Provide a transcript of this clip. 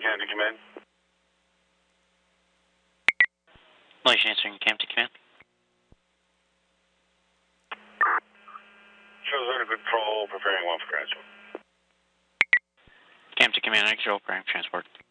Canada Command. Malaysia answering Camp to Command. Shows under control, preparing one for transport. Camp to Command, I control, preparing transport.